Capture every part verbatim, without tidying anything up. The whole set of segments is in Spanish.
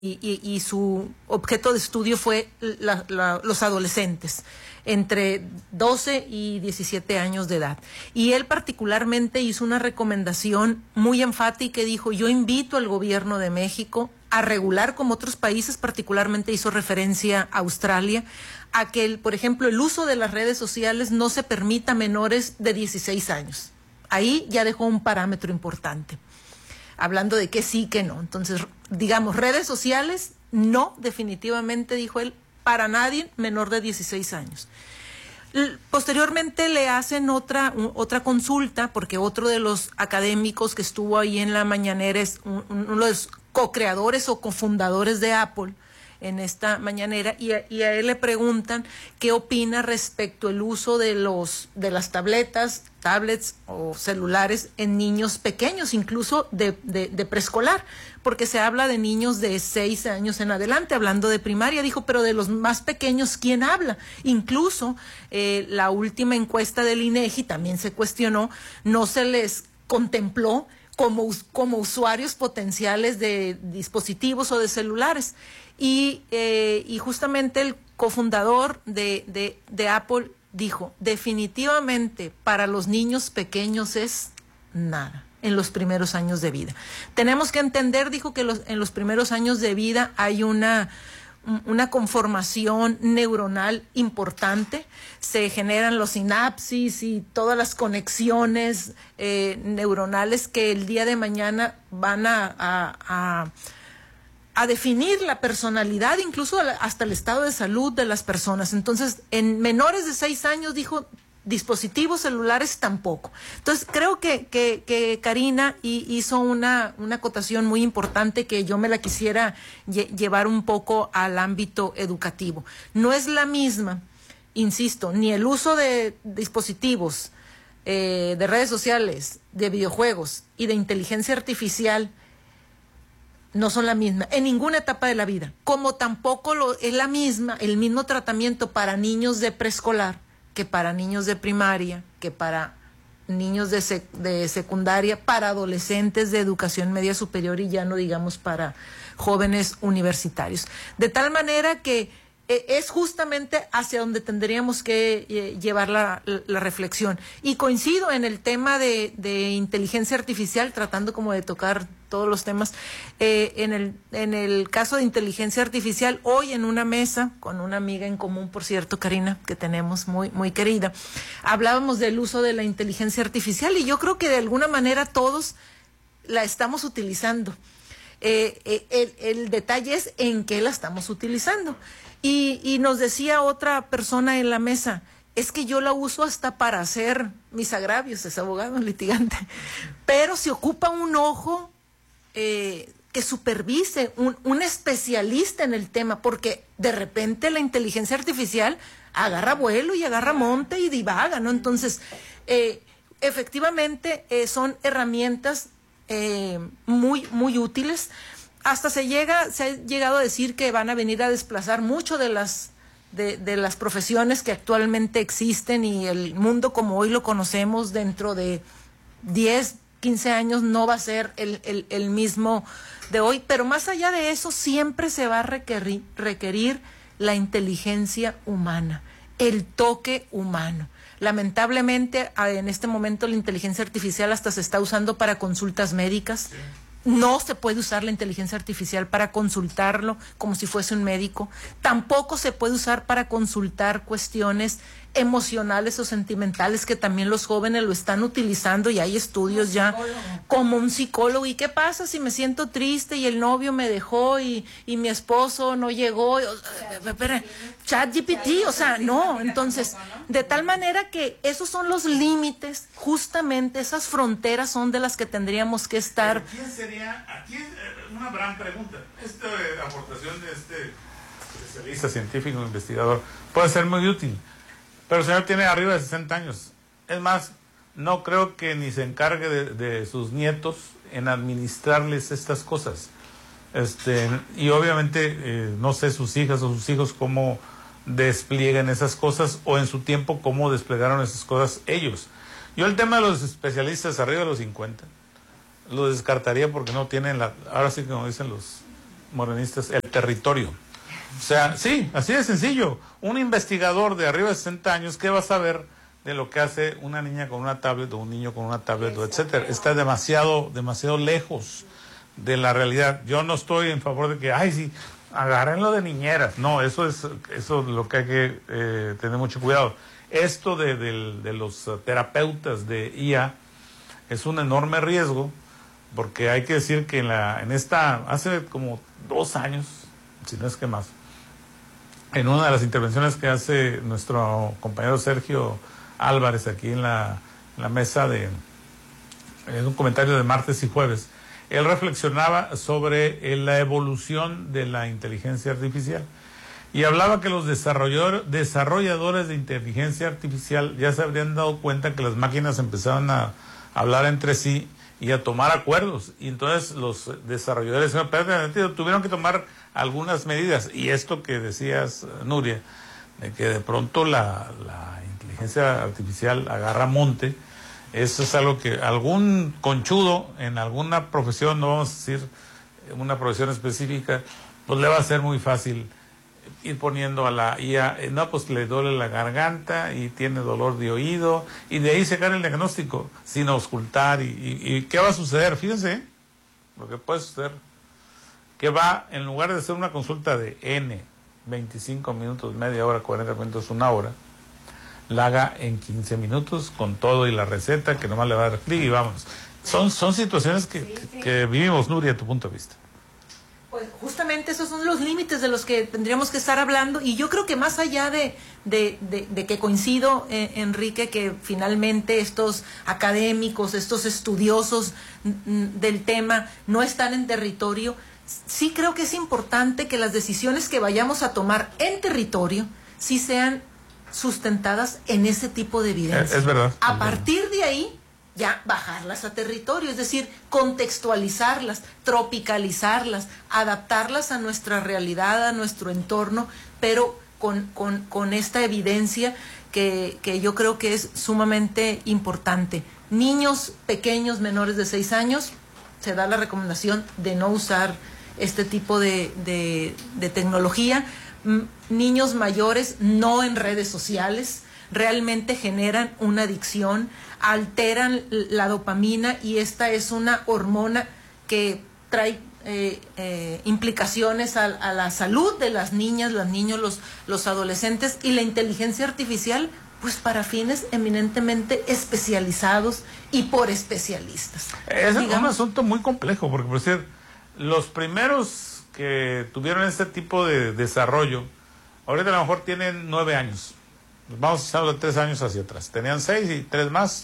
Y, y, y su objeto de estudio fue la, la, los adolescentes entre doce y diecisiete años de edad. Y él particularmente hizo una recomendación muy enfática y dijo: yo invito al gobierno de México a regular como otros países, particularmente hizo referencia a Australia, a que, el, por ejemplo, el uso de las redes sociales no se permita a menores de dieciséis años. Ahí ya dejó un parámetro importante, hablando de que sí, que no. Entonces, digamos, redes sociales, no, definitivamente, dijo él, para nadie menor de dieciséis años. Posteriormente le hacen otra, otra consulta, porque otro de los académicos que estuvo ahí en la mañanera es uno de los co-creadores o cofundadores de Apple en esta mañanera, y a, y a él le preguntan qué opina respecto al uso de los de las tabletas, tablets o celulares en niños pequeños, incluso de, de, de preescolar, porque se habla de niños de seis años en adelante, hablando de primaria. Dijo, pero de los más pequeños, ¿quién habla? Incluso eh, la última encuesta del INEGI también se cuestionó, no se les contempló como, como usuarios potenciales de dispositivos o de celulares. Y, eh, y justamente el cofundador de, de, de Apple dijo, definitivamente para los niños pequeños es nada en los primeros años de vida. Tenemos que entender, dijo, que los, en los primeros años de vida hay una, una conformación neuronal importante, se generan los sinapsis y todas las conexiones eh, neuronales que el día de mañana van a... a, a a definir la personalidad, incluso hasta el estado de salud de las personas. Entonces, en menores de seis años, dijo, dispositivos celulares tampoco. Entonces, creo que, que, que Karina hizo una, una acotación muy importante que yo me la quisiera lle llevar un poco al ámbito educativo. No es la misma, insisto, ni el uso de dispositivos, eh, de redes sociales, de videojuegos y de inteligencia artificial, no son la misma en ninguna etapa de la vida, como tampoco lo, es la misma, el mismo tratamiento para niños de preescolar que para niños de primaria, que para niños de, sec, de secundaria, para adolescentes de educación media superior y ya no digamos para jóvenes universitarios. De tal manera que eh, es justamente hacia donde tendríamos que eh, llevar la, la, la reflexión. Y coincido en el tema de, de inteligencia artificial, tratando como de tocar todos los temas. Eh, en el, en el caso de inteligencia artificial, hoy en una mesa, con una amiga en común, por cierto, Karina, que tenemos muy, muy querida, hablábamos del uso de la inteligencia artificial y yo creo que de alguna manera todos la estamos utilizando. Eh, eh, el, el detalle es en qué la estamos utilizando. Y, y nos decía otra persona en la mesa, es que yo la uso hasta para hacer mis agravios, es abogado, litigante, pero se ocupa un ojo Eh, que supervise, un, un especialista en el tema, porque de repente la inteligencia artificial agarra vuelo y agarra monte y divaga, ¿no? Entonces, eh, efectivamente eh, son herramientas eh, muy, muy útiles. Hasta se llega, se ha llegado a decir que van a venir a desplazar mucho de las de, de las profesiones que actualmente existen y el mundo como hoy lo conocemos dentro de diez, quince años no va a ser el, el, el mismo de hoy, pero más allá de eso siempre se va a requerir, requerir la inteligencia humana, el toque humano. Lamentablemente en este momento la inteligencia artificial hasta se está usando para consultas médicas. Sí. No se puede usar la inteligencia artificial para consultarlo como si fuese un médico. Tampoco se puede usar para consultar cuestiones emocionales o sentimentales, que también los jóvenes lo están utilizando y hay estudios ya como un psicólogo. ¿Y qué pasa si me siento triste y el novio me dejó y, y mi esposo no llegó? ChatGPT, o sea, no. Entonces, de tal manera que esos son los límites, justamente esas fronteras son de las que tendríamos que estar. ¿Quién sería? Aquí es una gran pregunta. Esta aportación de este especialista científico, investigador, puede ser muy útil. Pero el señor tiene arriba de sesenta años. Es más, no creo que ni se encargue de, de sus nietos en administrarles estas cosas. Este, y obviamente, eh, no sé sus hijas o sus hijos cómo desplieguen esas cosas o en su tiempo cómo desplegaron esas cosas ellos. Yo el tema de los especialistas arriba de los cincuenta, lo descartaría porque no tienen la, ahora sí como dicen los morenistas, el territorio. O sea, sí, así de sencillo. Un investigador de arriba de sesenta años, ¿qué va a saber de lo que hace una niña con una tablet o un niño con una tablet, o etcétera? Está demasiado, demasiado lejos de la realidad. Yo no estoy en favor de que, ay, sí, agárrenlo de niñeras. No, eso es, eso es lo que hay que eh, tener mucho cuidado. Esto de, de, de los terapeutas de I A es un enorme riesgo, porque hay que decir que en, la, en esta, hace como dos años, si no es que más, en una de las intervenciones que hace nuestro compañero Sergio Álvarez aquí en la, en la mesa de, en un comentario de martes y jueves, él reflexionaba sobre la evolución de la inteligencia artificial y hablaba que los desarrollador, desarrolladores de inteligencia artificial ya se habrían dado cuenta que las máquinas empezaban a hablar entre sí y a tomar acuerdos, y entonces los desarrolladores tuvieron que tomar algunas medidas, y esto que decías, Nuria, de que de pronto la, la inteligencia artificial agarra monte, eso es algo que algún conchudo en alguna profesión, no vamos a decir una profesión específica, pues le va a ser muy fácil ir poniendo a la I A, no, pues le duele la garganta y tiene dolor de oído, y de ahí sacar el diagnóstico sin auscultar. Y, y, y ¿qué va a suceder? Fíjense lo que puede suceder, que va, en lugar de hacer una consulta de N, veinticinco minutos, media hora, cuarenta minutos, una hora, la haga en quince minutos con todo y la receta, que nomás le va a dar clic y vamos. Son, son situaciones que, sí, sí. que vivimos, Nuria, a tu punto de vista. Pues justamente esos son los límites de los que tendríamos que estar hablando, y yo creo que más allá de, de, de, de que coincido, eh, Enrique, que finalmente estos académicos, estos estudiosos mm, del tema no están en territorio, sí creo que es importante que las decisiones que vayamos a tomar en territorio sí sean sustentadas en ese tipo de evidencia. Es, es verdad. A partir de ahí, ya bajarlas a territorio, es decir, contextualizarlas, tropicalizarlas, adaptarlas a nuestra realidad, a nuestro entorno, pero con, con, con esta evidencia que, que yo creo que es sumamente importante. Niños pequeños, menores de seis años, se da la recomendación de no usar este tipo de, de, de tecnología. M- niños mayores, no en redes sociales, realmente generan una adicción, alteran la dopamina, y esta es una hormona que trae eh, eh, implicaciones a, a la salud de las niñas, los niños, los, los adolescentes, y la inteligencia artificial, pues para fines eminentemente especializados y por especialistas. Es Digamos, un asunto muy complejo, porque por decir, los primeros que tuvieron este tipo de desarrollo, ahorita a lo mejor tienen nueve años. Vamos a hablar de tres años hacia atrás. Tenían seis y tres más.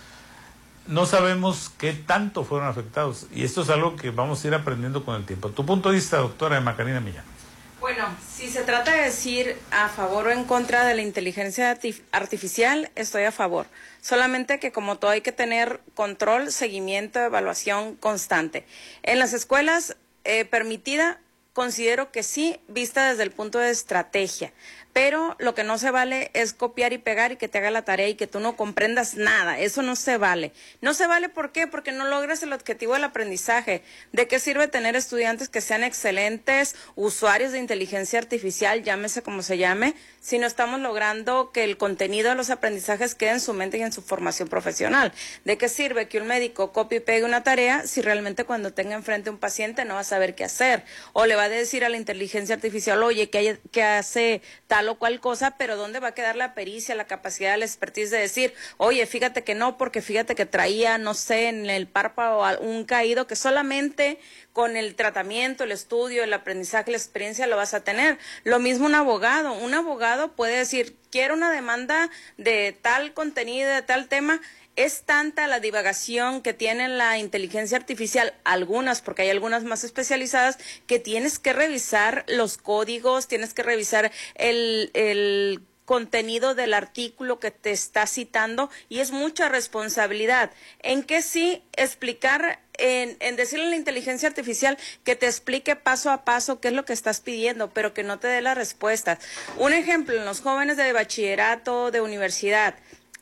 No sabemos qué tanto fueron afectados. Y esto es algo que vamos a ir aprendiendo con el tiempo. Tu punto de vista, doctora Macarena Millán. Bueno, si se trata de decir a favor o en contra de la inteligencia artificial, estoy a favor. Solamente que como todo hay que tener control, seguimiento, evaluación constante. En las escuelas eh, permitida, considero que sí, vista desde el punto de estrategia. Pero lo que no se vale es copiar y pegar y que te haga la tarea y que tú no comprendas nada. Eso no se vale. No se vale, ¿por qué? Porque no logras el objetivo del aprendizaje. ¿De qué sirve tener estudiantes que sean excelentes usuarios de inteligencia artificial, llámese como se llame, si no estamos logrando que el contenido de los aprendizajes quede en su mente y en su formación profesional? ¿De qué sirve que un médico copie y pegue una tarea si realmente cuando tenga enfrente un paciente no va a saber qué hacer? O le va a decir a la inteligencia artificial, oye, que, hay, que hace tal o cual cosa, pero ¿dónde va a quedar la pericia, la capacidad, la expertise de decir, oye, fíjate que no, porque fíjate que traía, no sé, en el párpado un caído que solamente con el tratamiento, el estudio, el aprendizaje, la experiencia lo vas a tener? Lo mismo un abogado. Un abogado puede decir, quiero una demanda de tal contenido, de tal tema. Es tanta la divagación que tiene la inteligencia artificial, algunas, porque hay algunas más especializadas, que tienes que revisar los códigos, tienes que revisar el, el contenido del artículo que te está citando, y es mucha responsabilidad. En que sí explicar, en, en decirle a la inteligencia artificial que te explique paso a paso qué es lo que estás pidiendo, pero que no te dé las respuestas. Un ejemplo, en los jóvenes de bachillerato, de universidad,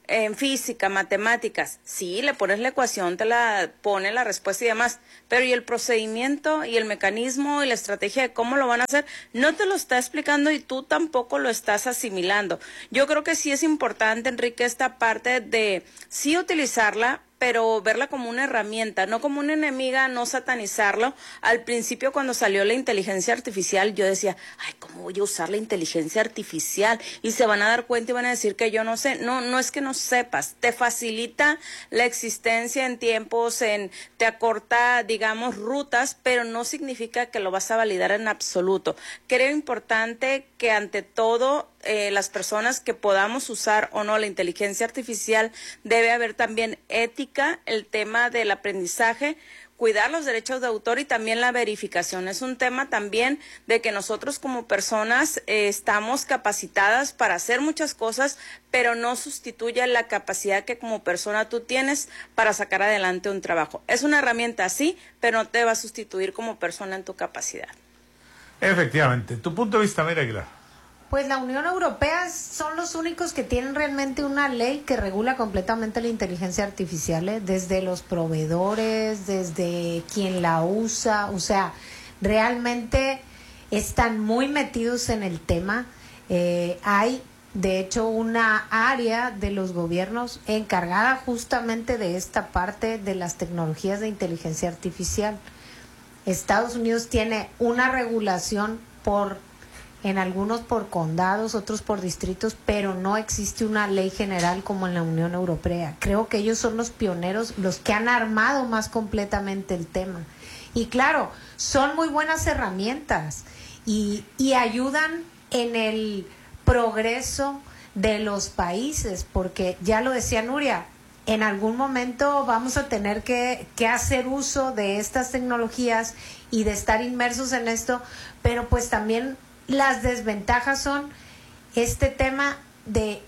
en física, matemáticas, sí, le pones la ecuación, te la pone la respuesta y demás, pero y el procedimiento y el mecanismo y la estrategia de cómo lo van a hacer, no te lo está explicando y tú tampoco lo estás asimilando. Yo creo que sí es importante, Enrique, esta parte de sí utilizarla, pero verla como una herramienta, no como una enemiga, no satanizarlo. Al principio, cuando salió la inteligencia artificial, yo decía, ay, ¿cómo voy a usar la inteligencia artificial? Y se van a dar cuenta y van a decir que yo no sé. No, no es que no sepas, te facilita la existencia en tiempos, en te acorta, digamos, rutas, pero no significa que lo vas a validar en absoluto. Creo importante que ante todo, eh, las personas que podamos usar o no la inteligencia artificial, debe haber también ética, el tema del aprendizaje, cuidar los derechos de autor y también la verificación. Es un tema también de que nosotros como personas eh, estamos capacitadas para hacer muchas cosas, pero no sustituye la capacidad que como persona tú tienes para sacar adelante un trabajo. Es una herramienta, sí, pero no te va a sustituir como persona en tu capacidad. Efectivamente. ¿Tu punto de vista, Mayra Aguilar? Pues la Unión Europea son los únicos que tienen realmente una ley que regula completamente la inteligencia artificial, ¿eh? Desde los proveedores, desde quien la usa, o sea, realmente están muy metidos en el tema. Eh, hay, de hecho, una área de los gobiernos encargada justamente de esta parte de las tecnologías de inteligencia artificial. Estados Unidos tiene una regulación por en algunos por condados, otros por distritos, pero no existe una ley general como en la Unión Europea. Creo que ellos son los pioneros, los que han armado más completamente el tema. Y claro, son muy buenas herramientas y, y ayudan en el progreso de los países, porque ya lo decía Nuria, en algún momento vamos a tener que, que hacer uso de estas tecnologías y de estar inmersos en esto, pero pues también las desventajas son este tema de,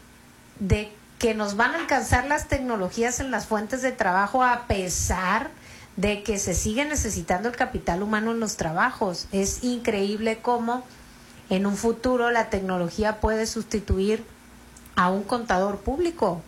de que nos van a alcanzar las tecnologías en las fuentes de trabajo a pesar de que se sigue necesitando el capital humano en los trabajos. Es increíble cómo en un futuro la tecnología puede sustituir a un contador público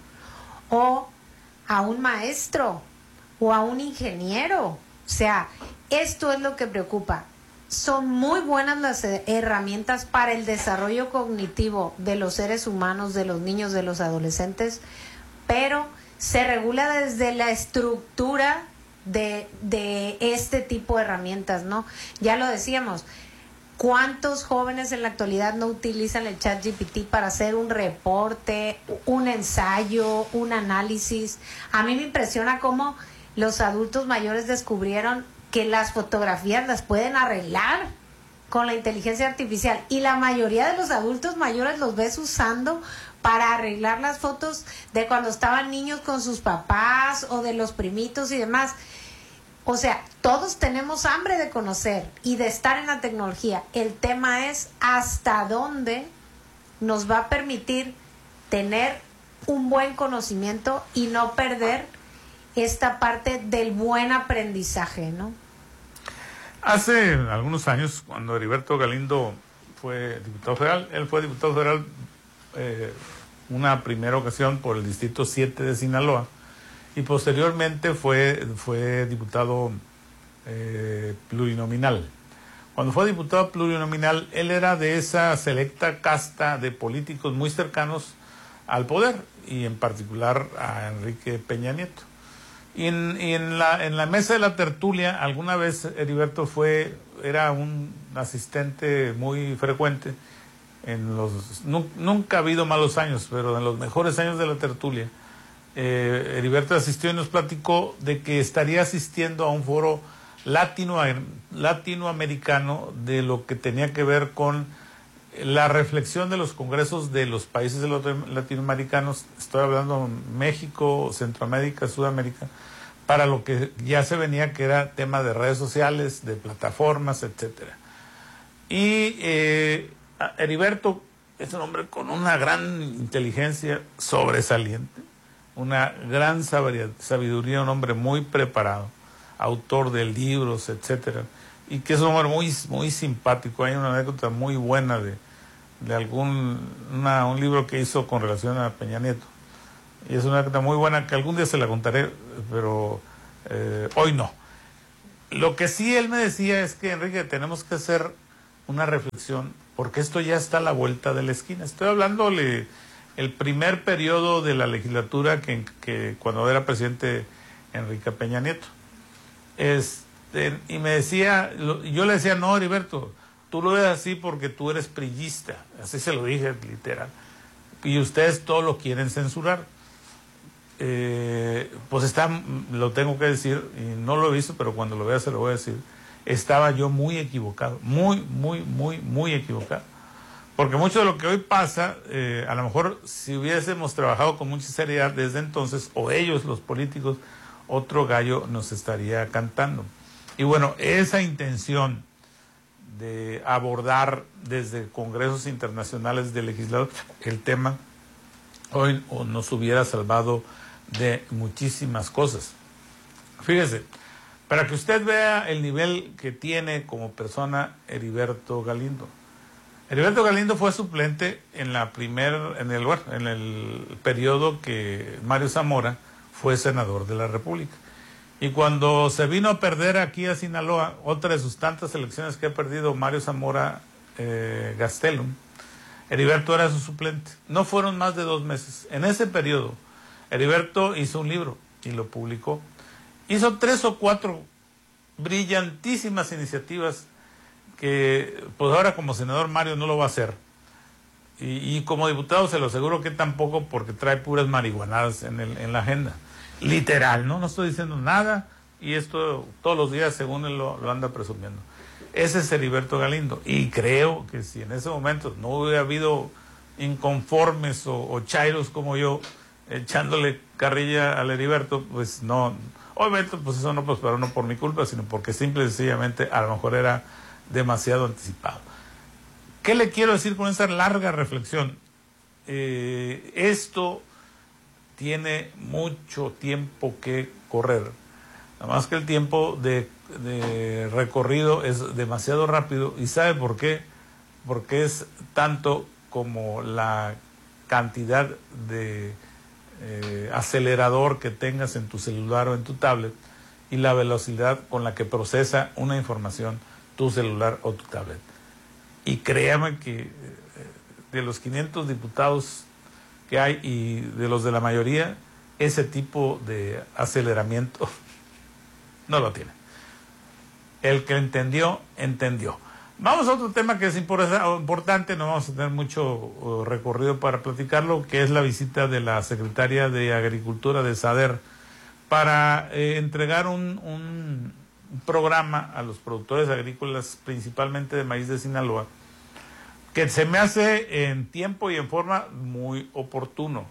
o a un maestro o a un ingeniero. O sea, esto es lo que preocupa. Son muy buenas las herramientas para el desarrollo cognitivo de los seres humanos, de los niños, de los adolescentes, pero se regula desde la estructura de, de este tipo de herramientas, ¿no? Ya lo decíamos, ¿cuántos jóvenes en la actualidad no utilizan el chat G P T para hacer un reporte, un ensayo, un análisis? A mí me impresiona cómo los adultos mayores descubrieron que las fotografías las pueden arreglar con la inteligencia artificial y la mayoría de los adultos mayores los ves usando para arreglar las fotos de cuando estaban niños con sus papás o de los primitos y demás. O sea, todos tenemos hambre de conocer y de estar en la tecnología. El tema es hasta dónde nos va a permitir tener un buen conocimiento y no perder esta parte del buen aprendizaje, ¿no? Hace algunos años, cuando Heriberto Galindo fue diputado federal, él fue diputado federal eh, una primera ocasión por el Distrito siete de Sinaloa y posteriormente fue, fue diputado eh, plurinominal. Cuando fue diputado plurinominal, él era de esa selecta casta de políticos muy cercanos al poder y en particular a Enrique Peña Nieto. Y en, y en la en la mesa de la tertulia, alguna vez Heriberto fue, era un asistente muy frecuente en los, nu, nunca ha habido malos años, pero en los mejores años de la tertulia, eh, Heriberto asistió y nos platicó de que estaría asistiendo a un foro latino, latinoamericano de lo que tenía que ver con la reflexión de los congresos de los países latinoamericanos, estoy hablando de México, Centroamérica, Sudamérica, para lo que ya se venía que era tema de redes sociales, de plataformas, etcétera. Y eh, Heriberto es un hombre con una gran inteligencia sobresaliente, una gran sabiduría, un hombre muy preparado, autor de libros, etcétera, y que es un hombre muy, muy simpático. Hay una anécdota muy buena de, de algún una, un libro que hizo con relación a Peña Nieto, y es una anécdota muy buena que algún día se la contaré, pero eh, hoy no. Lo que sí él me decía es que, Enrique, tenemos que hacer una reflexión, porque esto ya está a la vuelta de la esquina. Estoy hablándole el primer periodo de la legislatura que, que cuando era presidente Enrique Peña Nieto. Este, y me decía, yo le decía, no, Heriberto, tú lo ves así porque tú eres priillista, así se lo dije literal, y ustedes todo lo quieren censurar. Eh, pues está, lo tengo que decir, y no lo he visto, pero cuando lo vea se lo voy a decir, estaba yo muy equivocado, muy, muy, muy, muy equivocado. Porque mucho de lo que hoy pasa, eh, a lo mejor si hubiésemos trabajado con mucha seriedad desde entonces, o ellos, los políticos, otro gallo nos estaría cantando. Y bueno, esa intención de abordar desde congresos internacionales de legisladores el tema, hoy nos hubiera salvado de muchísimas cosas. Fíjese, para que usted vea el nivel que tiene como persona Heriberto Galindo. Heriberto Galindo fue suplente en la primer, en el bueno, en el periodo que Mario Zamora fue senador de la República. Y cuando se vino a perder aquí a Sinaloa, otra de sus tantas elecciones que ha perdido Mario Zamora eh, Gastelum, Heriberto era su suplente. No fueron más de dos meses. En ese periodo, Heriberto hizo un libro y lo publicó. Hizo tres o cuatro brillantísimas iniciativas que pues ahora como senador Mario no lo va a hacer. Y, y como diputado se lo aseguro que tampoco, porque trae puras marihuanadas en, el, en la agenda. Literal, ¿no? No estoy diciendo nada, y esto todos los días según él lo, lo anda presumiendo. Ese es Heriberto Galindo. Y creo que si en ese momento no hubiera habido inconformes o, o chairos como yo echándole carrilla al Heriberto, pues no, obviamente pues eso no prosperó, no por mi culpa, sino porque simple y sencillamente a lo mejor era demasiado anticipado. ¿Qué le quiero decir con esa larga reflexión? Eh, esto tiene mucho tiempo que correr, nada más que el tiempo de, de recorrido es demasiado rápido. ¿Y sabe por qué? Porque es tanto como la cantidad de eh, acelerador que tengas en tu celular o en tu tablet y la velocidad con la que procesa una información tu celular o tu tablet. Y créame que eh, de los quinientos diputados que hay y de los de la mayoría, ese tipo de aceleramiento no lo tiene. El que entendió, entendió. Vamos a otro tema que es importante, no vamos a tener mucho uh, recorrido para platicarlo, que es la visita de la secretaria de Agricultura de SADER para eh, entregar un, un programa a los productores agrícolas, principalmente de maíz de Sinaloa, que se me hace en tiempo y en forma muy oportuno.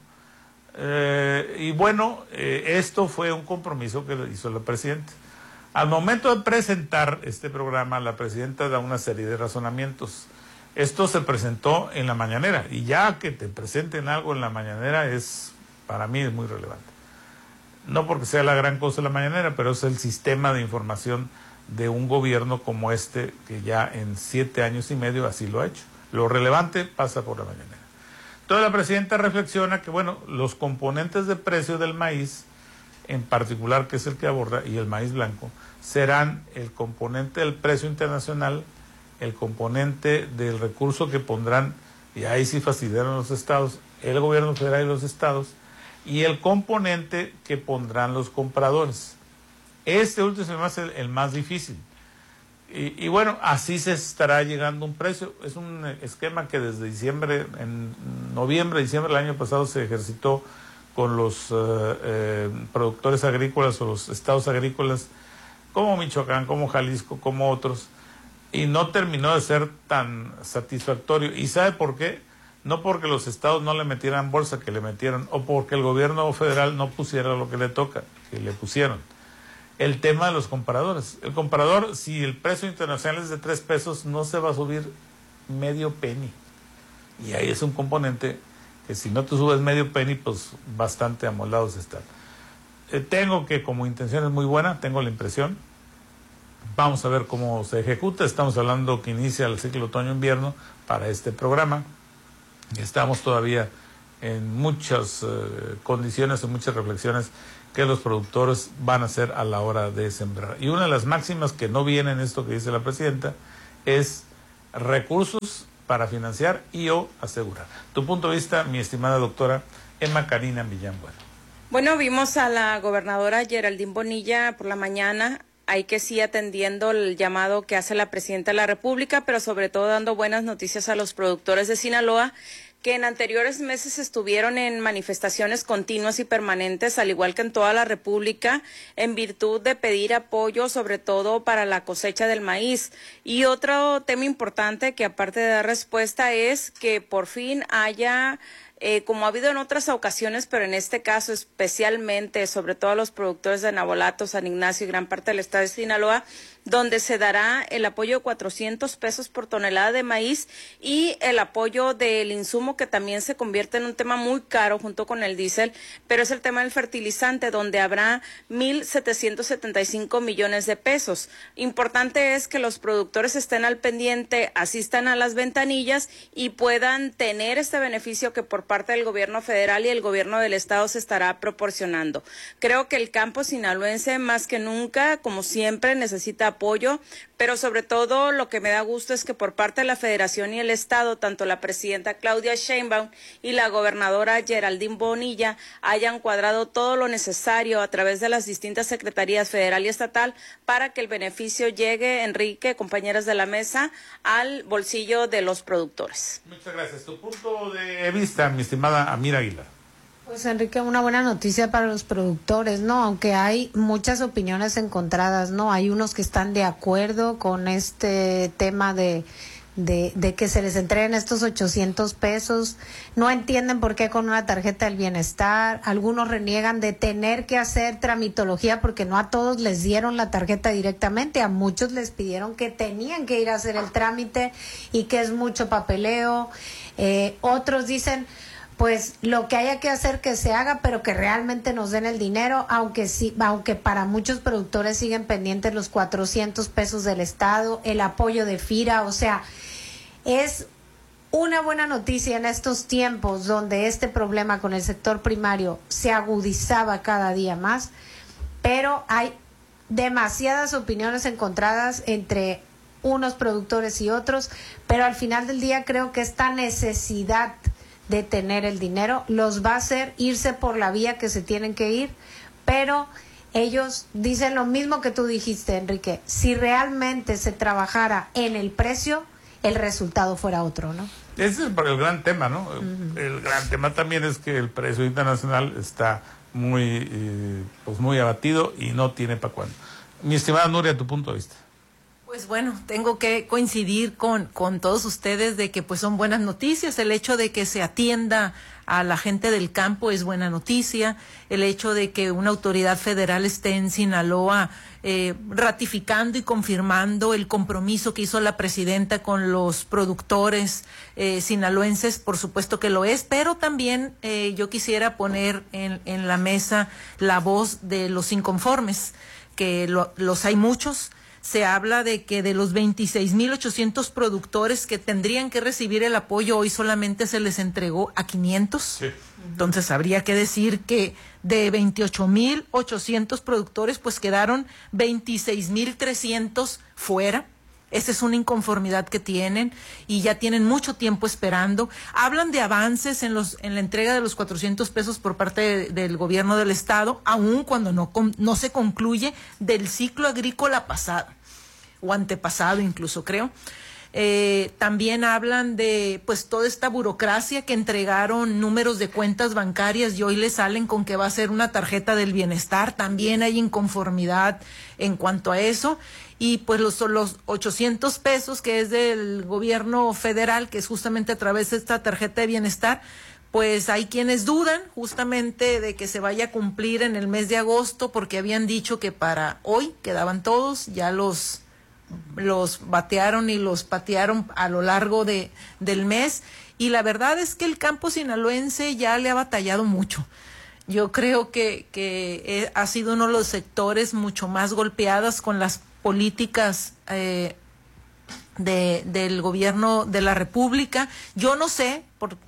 Eh, y bueno, eh, esto fue un compromiso que hizo la presidenta. Al momento de presentar este programa, la presidenta da una serie de razonamientos. Esto se presentó en la mañanera, y ya que te presenten algo en la mañanera es, para mí es muy relevante. No porque sea la gran cosa la mañanera, pero es el sistema de información de un gobierno como este, que ya en siete años y medio así lo ha hecho. Lo relevante pasa por la mañanera. Entonces la presidenta reflexiona que, bueno, los componentes de precio del maíz, en particular, que es el que aborda, y el maíz blanco, serán el componente del precio internacional, el componente del recurso que pondrán, y ahí sí facilitaron los estados, el gobierno federal y los estados, y el componente que pondrán los compradores. Este último es el más, el, el más difícil. Y, y bueno, así se estará llegando a un precio. Es un esquema que desde diciembre, en noviembre, diciembre del año pasado se ejercitó con los uh, eh, productores agrícolas o los estados agrícolas como Michoacán, como Jalisco, como otros, y no terminó de ser tan satisfactorio. ¿Y sabe por qué? No porque los estados no le metieran bolsa, que le metieron, o porque el gobierno federal no pusiera lo que le toca, que le pusieron. El tema de los compradores. El comprador, si el precio internacional es de tres pesos, no se va a subir medio penny. Y ahí es un componente que si no te subes medio penny, pues bastante amolados están. Eh, tengo que, como intención es muy buena, tengo la impresión. Vamos a ver cómo se ejecuta. Estamos hablando que inicia el ciclo otoño-invierno para este programa. Estamos todavía en muchas eh, condiciones, en muchas reflexiones que los productores van a hacer a la hora de sembrar. Y una de las máximas que no viene en esto que dice la presidenta es recursos para financiar y o asegurar. Tu punto de vista, mi estimada doctora Emma Karina Millán Bueno. Bueno, vimos a la gobernadora Geraldine Bonilla por la mañana, hay que sí atendiendo el llamado que hace la presidenta de la República, pero sobre todo dando buenas noticias a los productores de Sinaloa, que en anteriores meses estuvieron en manifestaciones continuas y permanentes, al igual que en toda la República, en virtud de pedir apoyo, sobre todo para la cosecha del maíz. Y otro tema importante que aparte de dar respuesta es que por fin haya, eh, como ha habido en otras ocasiones, pero en este caso especialmente, sobre todo a los productores de Navolato, San Ignacio y gran parte del estado de Sinaloa, donde se dará el apoyo de cuatrocientos pesos por tonelada de maíz y el apoyo del insumo, que también se convierte en un tema muy caro junto con el diésel, pero es el tema del fertilizante, donde habrá mil setecientos setenta y cinco millones de pesos. Importante es que los productores estén al pendiente, asistan a las ventanillas y puedan tener este beneficio que por parte del gobierno federal y el gobierno del estado se estará proporcionando. Creo que el campo sinaloense más que nunca, como siempre, necesita apoyo, pero sobre todo lo que me da gusto es que por parte de la Federación y el Estado, tanto la presidenta Claudia Sheinbaum y la gobernadora Geraldine Bonilla hayan cuadrado todo lo necesario a través de las distintas secretarías federal y estatal para que el beneficio llegue, Enrique, compañeras de la mesa, al bolsillo de los productores. Muchas gracias. Tu punto de vista, mi estimada Amira Aguilar. Pues Enrique, una buena noticia para los productores, ¿no? Aunque hay muchas opiniones encontradas, ¿no? Hay unos que están de acuerdo con este tema de, de, de que se les entreguen estos ochocientos pesos, no entienden por qué con una tarjeta del bienestar, algunos reniegan de tener que hacer tramitología porque no a todos les dieron la tarjeta directamente, a muchos les pidieron que tenían que ir a hacer el trámite y que es mucho papeleo, eh, otros dicen, pues lo que haya que hacer que se haga, pero que realmente nos den el dinero, aunque sí, aunque para muchos productores siguen pendientes los cuatrocientos pesos del Estado, el apoyo de FIRA, o sea, es una buena noticia en estos tiempos donde este problema con el sector primario se agudizaba cada día más, pero hay demasiadas opiniones encontradas entre unos productores y otros, pero al final del día creo que esta necesidad de tener el dinero los va a hacer irse por la vía que se tienen que ir, pero ellos dicen lo mismo que tú dijiste, Enrique, si realmente se trabajara en el precio, el resultado fuera otro, ¿no? Ese es el gran tema, ¿no? Uh-huh. El gran tema también es que el precio internacional está muy, eh, pues muy abatido y no tiene para cuándo. Mi estimada Nuria, tu punto de vista. Pues bueno, tengo que coincidir con, con todos ustedes de que pues son buenas noticias. El hecho de que se atienda a la gente del campo es buena noticia. El hecho de que una autoridad federal esté en Sinaloa eh, ratificando y confirmando el compromiso que hizo la presidenta con los productores eh, sinaloenses, por supuesto que lo es, pero también eh, yo quisiera poner en, en la mesa la voz de los inconformes, que lo, los hay muchos. Se habla de que de los veintiséis mil ochocientos productores que tendrían que recibir el apoyo, hoy solamente se les entregó a quinientos. Sí. Entonces habría que decir que de veintiocho mil ochocientos productores, pues quedaron veintiséis mil trescientos fuera. Esa es una inconformidad que tienen y ya tienen mucho tiempo esperando. Hablan de avances en los en la entrega de los cuatrocientos pesos por parte de, del gobierno del estado, aun cuando no, no se concluye del ciclo agrícola pasado o antepasado incluso, creo. Eh, también hablan de pues toda esta burocracia que entregaron números de cuentas bancarias y hoy le salen con que va a ser una tarjeta del bienestar. También hay inconformidad en cuanto a eso. Y pues los, los ochocientos pesos que es del gobierno federal, que es justamente a través de esta tarjeta de bienestar, pues hay quienes dudan justamente de que se vaya a cumplir en el mes de agosto, porque habían dicho que para hoy quedaban todos, ya los los batearon y los patearon a lo largo de del mes, y la verdad es que el campo sinaloense ya le ha batallado mucho. Yo creo que, que ha sido uno de los sectores mucho más golpeados con las políticas eh, de, del gobierno de la República. Yo no sé, por,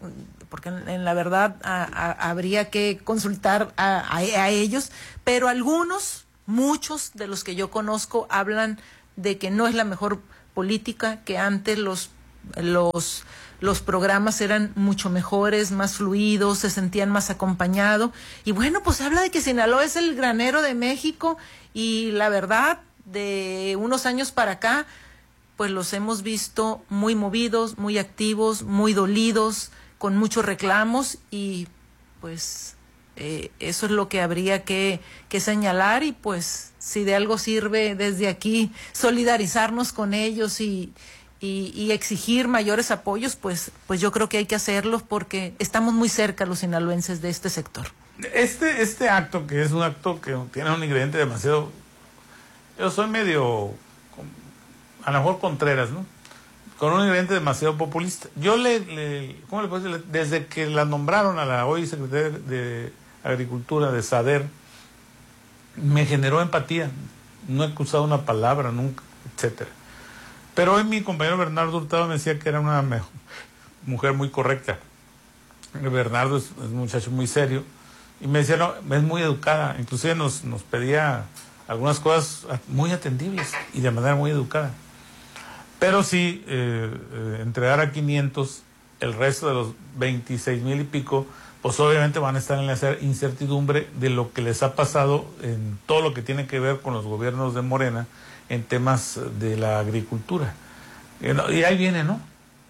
porque en, en la verdad a, a, habría que consultar a, a, a ellos, pero algunos, muchos de los que yo conozco hablan de que no es la mejor política, que antes los los los programas eran mucho mejores, más fluidos, se sentían más acompañados. Y bueno, pues habla de que Sinaloa es el granero de México, y la verdad, de unos años para acá, pues los hemos visto muy movidos, muy activos, muy dolidos, con muchos reclamos, y pues eh, eso es lo que habría que, que señalar. Y pues si de algo sirve desde aquí solidarizarnos con ellos y Y, y exigir mayores apoyos, pues pues yo creo que hay que hacerlos, porque estamos muy cerca los sinaloenses de este sector. Este este acto, que es un acto que tiene un ingrediente demasiado... Yo soy medio, a lo mejor Contreras, ¿no? Con un ingrediente demasiado populista. Yo le... le ¿Cómo le puedo decir? Desde que la nombraron a la hoy secretaria de Agricultura de SADER, me generó empatía. No he usado una palabra nunca, etcétera. Pero hoy mi compañero Bernardo Hurtado me decía que era una mejor, mujer muy correcta. Bernardo es, es un muchacho muy serio, y me decía, no, es muy educada, inclusive nos, nos pedía algunas cosas muy atendibles y de manera muy educada. Pero sí, eh, eh, entregar a quinientos, el resto de los veintiséis mil y pico, pues obviamente van a estar en la incertidumbre de lo que les ha pasado en todo lo que tiene que ver con los gobiernos de Morena, en temas de la agricultura. Y ahí viene, ¿no?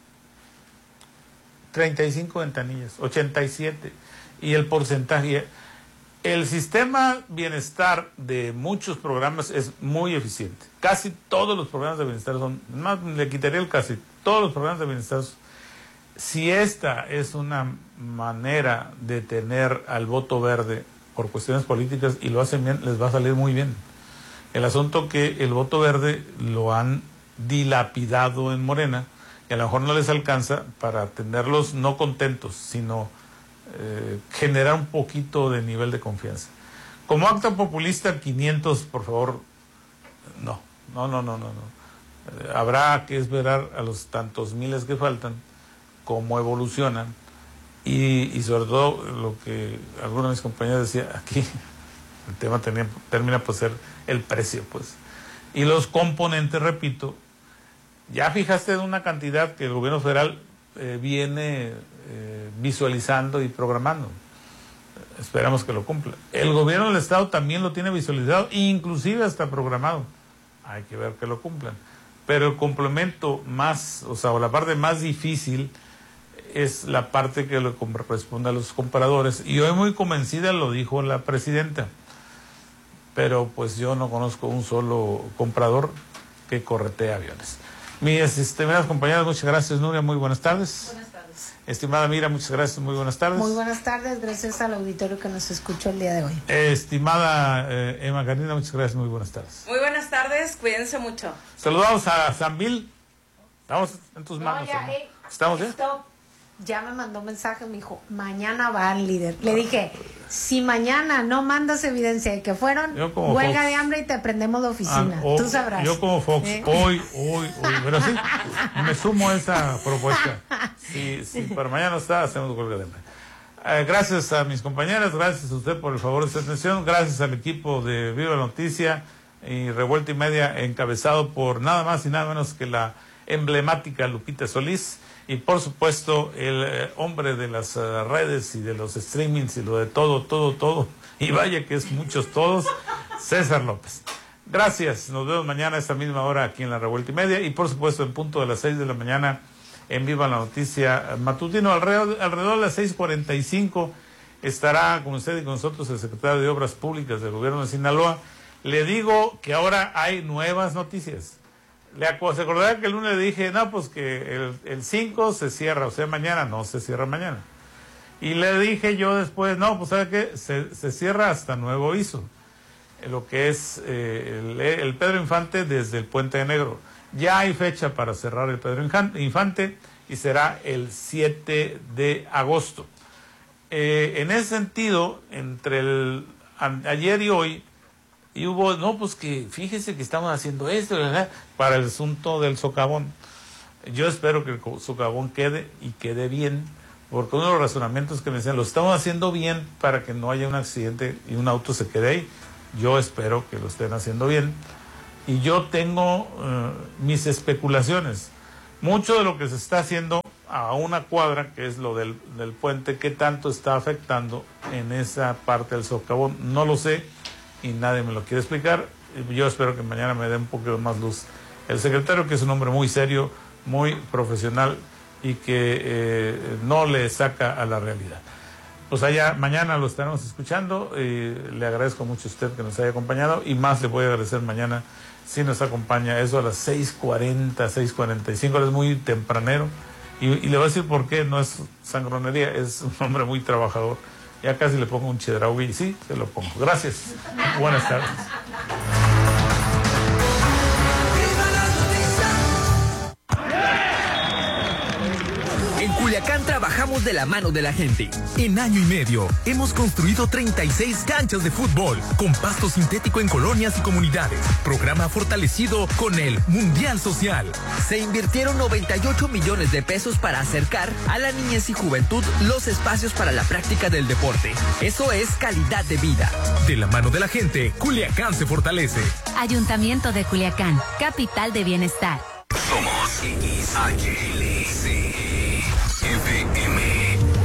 treinta y cinco ventanillas, ochenta y siete, y el porcentaje. El sistema bienestar de muchos programas es muy eficiente. Casi todos los programas de bienestar son, más le quitaría el casi, todos los programas de bienestar. Si esta es una manera de tener al voto verde por cuestiones políticas y lo hacen bien, les va a salir muy bien. El asunto que el voto verde lo han dilapidado en Morena, y a lo mejor no les alcanza para tenerlos no contentos, sino eh, generar un poquito de nivel de confianza. Como acto populista, quinientos, por favor, no, no, no, no, no. no. Eh, habrá que esperar a los tantos miles que faltan, cómo evolucionan, y, y sobre todo lo que algunos de mis compañeros decían aquí, el tema tenía, termina por ser el precio, pues. Y los componentes, repito, ya fijaste de una cantidad que el gobierno federal eh, viene eh, visualizando y programando. Esperamos que lo cumpla. El gobierno del estado también lo tiene visualizado, inclusive hasta programado. Hay que ver que lo cumplan. Pero el complemento más, o sea, o la parte más difícil es la parte que le corresponde a los compradores. Y hoy muy convencida lo dijo la presidenta. Pero pues yo no conozco un solo comprador que corretee aviones. Mis estimadas compañeras, muchas gracias, Nuria, muy buenas tardes. Buenas tardes. Estimada Mira, muchas gracias, muy buenas tardes. Muy buenas tardes, gracias al auditorio que nos escuchó el día de hoy. Estimada eh, Emma Karina, muchas gracias, muy buenas tardes. Muy buenas tardes, cuídense mucho. Saludamos a Sambil. Estamos en tus manos. No, ya, ¿no? hey, ¿Estamos ya? Stop. Ya me mandó un mensaje, me dijo, mañana va el líder. Le dije, si mañana no mandas evidencia de que fueron, huelga Fox. de hambre y te prendemos de oficina. Ah, o, Tú sabrás. Yo como Fox, ¿Eh? hoy, hoy, hoy, pero sí, me sumo a esa propuesta. Si, si para mañana está, hacemos huelga de hambre. Eh, gracias a mis compañeras, gracias a usted por el favor de su atención, gracias al equipo de Viva la Noticia y Revuelta y Media, encabezado por nada más y nada menos que la emblemática Lupita Solís. Y por supuesto, el eh, hombre de las uh, redes y de los streamings y lo de todo, todo, todo, y vaya que es muchos todos, César López. Gracias, nos vemos mañana a esta misma hora aquí en la Revuelta y Media, y por supuesto en punto de las seis de la mañana en Viva la Noticia matutino. Alrededor, alrededor de las seis cuarenta y cinco estará con usted y con nosotros el secretario de Obras Públicas del Gobierno de Sinaloa. Le digo que ahora hay nuevas noticias. Le se acordará que el lunes le dije, no, pues que el, el cinco se cierra, o sea, mañana, no se cierra mañana. Y le dije yo después, no, pues ¿sabe qué? Se, se cierra hasta nuevo aviso, lo que es eh, el, el Pedro Infante desde el Puente de Negro. Ya hay fecha para cerrar el Pedro Infante y será el siete de agosto. Eh, en ese sentido, entre el a, ayer y hoy, y hubo, no, pues que fíjese que estamos haciendo esto, ¿verdad? Para el asunto del socavón. Yo espero que el socavón quede y quede bien, porque uno de los razonamientos que me decían, lo estamos haciendo bien para que no haya un accidente y un auto se quede ahí. Yo espero que lo estén haciendo bien. Y yo tengo uh, mis especulaciones. Mucho de lo que se está haciendo a una cuadra, que es lo del, del puente, ¿qué tanto está afectando en esa parte del socavón? No lo sé y nadie me lo quiere explicar. Yo espero que mañana me dé un poquito más luz el secretario, que es un hombre muy serio, muy profesional y que eh, no le saca a la realidad. Pues allá mañana lo estaremos escuchando. Eh, le agradezco mucho a usted que nos haya acompañado y más le voy a agradecer mañana si nos acompaña eso a las seis cuarenta, seis cuarenta y cinco, es muy tempranero. Y, y le voy a decir por qué, no es sangronería, es un hombre muy trabajador. Ya casi le pongo un chedraui y sí, se lo pongo. Gracias. Buenas tardes. En Culiacán trabajamos de la mano de la gente. En año y medio hemos construido treinta y seis canchas de fútbol con pasto sintético en colonias y comunidades. Programa fortalecido con el Mundial Social. Se invirtieron noventa y ocho millones de pesos para acercar a la niñez y juventud los espacios para la práctica del deporte. Eso es calidad de vida. De la mano de la gente, Culiacán se fortalece. Ayuntamiento de Culiacán, capital de bienestar. Somos X H L C F M.